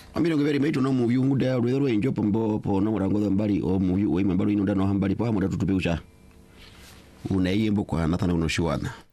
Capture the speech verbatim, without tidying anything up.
Amiro ngeveri maitu no movie nguda rwero enjo pombo po no murango mbali o movie we mbali ino ndano hambali pa muda tutupe ucha. Una yembo kwa nathana uno shiwana.